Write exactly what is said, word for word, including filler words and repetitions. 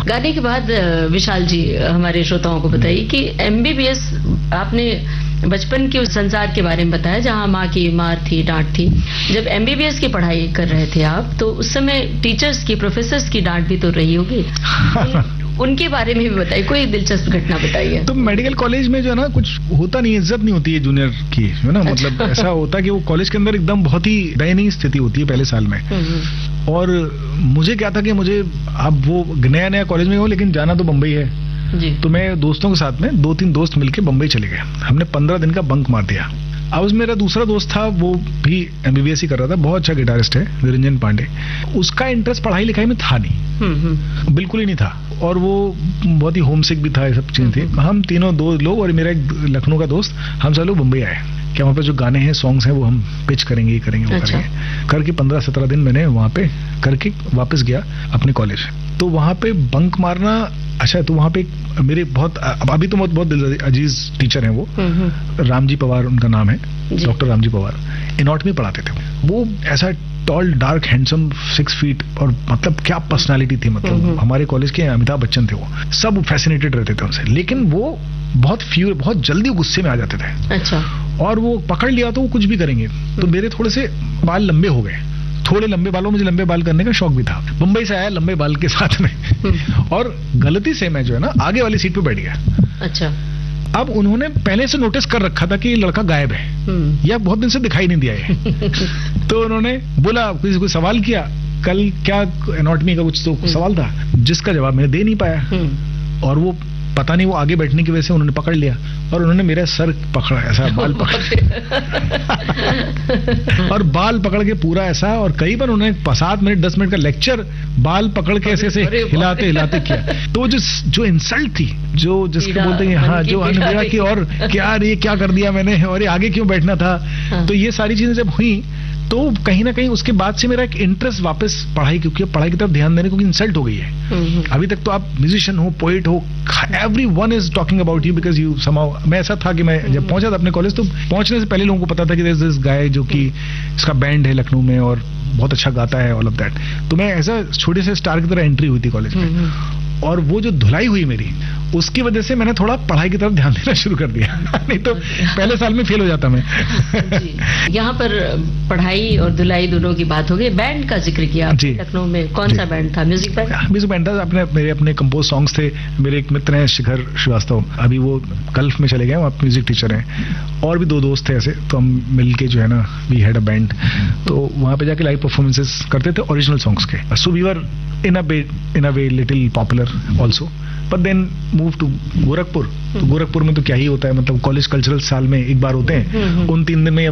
गाने के बाद विशाल जी हमारे श्रोताओं को बताइए कि एमबीबीएस आपने बचपन के उस संसार के बारे में बताया जहां माँ की मार थी, डांट थी। जब एमबीबीएस की पढ़ाई कर रहे थे आप, तो उस समय टीचर्स की, प्रोफेसर्स की डांट भी तो रही होगी। उनके बारे में भी बताइए, कोई दिलचस्प घटना बताइए। तो मेडिकल कॉलेज में जो है ना, कुछ होता नहीं, इज्जत नहीं होती है जूनियर की, है ना। अच्छा। मतलब ऐसा होता है कि वो कॉलेज के अंदर एकदम बहुत ही दयनीय स्थिति होती है पहले साल में। और मुझे क्या था कि मुझे, अब वो नया नया कॉलेज में हो, लेकिन जाना तो बम्बई है जी। तो मैं दोस्तों के साथ में, दो तीन दोस्त मिलके बम्बई चले गए। हमने पंद्रह दिन का बंक मार दिया। अब उस मेरा दूसरा दोस्त था, वो भी एमबीबीएस ही कर रहा था, बहुत अच्छा गिटारिस्ट है, निरंजन पांडे। उसका इंटरेस्ट पढ़ाई लिखाई में था नहीं, बिल्कुल ही नहीं था, और वो बहुत ही होमसिक भी था, ये सब चीजें थी। हम तीनों दो लोग और मेरा एक लखनऊ का दोस्त, हम सब लोग मुंबई आए कि वहाँ पे जो गाने हैं, सॉन्ग्स हैं, वो हम पिच करेंगे, ये करेंगे, वो अच्छा। करेंगे करके पंद्रह सत्रह दिन मैंने वहाँ पे करके वापस गया अपने कॉलेज। तो वहाँ पे बंक मारना अच्छा। तो वहाँ पे मेरे बहुत, अभी तो बहुत बहुत अजीज टीचर हैं वो, रामजी पवार उनका नाम है, डॉक्टर रामजी पवार, इनॉटमी पढ़ाते थे। वो ऐसा toll, dark, handsome, six feet, और मतलब क्या पर्सनालिटी थी, मतलब हमारे कॉलेज के अमिताभ बच्चन थे वो। सब फैसिनेटेड रहते थे उनसे, लेकिन वो बहुत फ्यूर, बहुत जल्दी गुस्से में आ जाते थे। अच्छा। और वो पकड़ लिया तो वो कुछ भी करेंगे। तो मेरे थोड़े से बाल लंबे हो गए, थोड़े लंबे बालों, मुझे लंबे बाल करने का शौक भी था। मुंबई से आया लंबे बाल के साथ में, और गलती से मैं जो है ना आगे वाली सीट पे बैठ गया। अच्छा। अब उन्होंने पहले से नोटिस कर रखा था कि ये लड़का गायब है, या बहुत दिन से दिखाई नहीं दिया है। तो उन्होंने बोला, किसी को सवाल किया, कल क्या एनाटॉमी का कुछ तो सवाल था, जिसका जवाब मैंने दे नहीं पाया। और वो पता नहीं, वो आगे बैठने की वजह से उन्होंने पकड़ लिया, और उन्होंने मेरा सर पकड़ा, ऐसा बाल पकड़ और बाल पकड़ के पूरा ऐसा, और कई बार उन्होंने सात मिनट दस मिनट का लेक्चर बाल पकड़ के ऐसे ऐसे हिलाते हिलाते किया। तो जो जो इंसल्ट थी, जो जिसको बोलते हैं, हाँ, जो अनबिया की, और क्या ये क्या कर दिया मैंने, और ये आगे क्यों बैठना था। हाँ। तो ये सारी चीजें जब हुई, तो कहीं ना कहीं उसके बाद से मेरा एक इंटरेस्ट वापस पढ़ाई, क्योंकि पढ़ाई की तरफ ध्यान देने, क्योंकि इंसल्ट हो गई है। अभी तक तो आप म्यूजिशियन हो, पोएट हो, every one is talking about you because you समाउ। मैं ऐसा था कि मैं जब पहुंचा था अपने कॉलेज, तो पहुंचने से पहले लोगों को पता था कि दिस गाय जो कि इसका बैंड है लखनऊ में और बहुत अच्छा गाता है, ऑल ऑफ दैट। तो मैं ऐसा छोटे से स्टार की तरह एंट्री हुई थी कॉलेज में, और वो जो धुलाई हुई मेरी, उसकी वजह से मैंने थोड़ा पढ़ाई की तरफ ध्यान देना शुरू कर दिया। नहीं तो पहले साल में फेल हो जाता मैं। यहाँ पर पढ़ाई और धुलाई दोनों की बात हो गई। बैंड का जिक्र किया लखनऊ में, कौन सा बैंड था? Music band? म्यूजिक बैंड था। अपने मेरे अपने कंपोज सॉन्ग्स थे। मेरे एक मित्र हैं शिखर श्रीवास्तव, अभी वो गल्फ में चले गए, वो म्यूजिक टीचर हैं, और भी दो दोस्त थे ऐसे। तो हम मिलके जो है ना, वी हैड अ बैंड। तो वहाँ पे जाके लाइव परफॉर्मेंसेस करते थे ओरिजिनल सॉन्ग्स के। So we were in a way in a way little popular also, but then move to Gorakhpur. तो गोरखपुर में तो क्या ही होता है, मतलब कॉलेज कल्चरल साल में एक बार होते हैं, उन तीन दिन में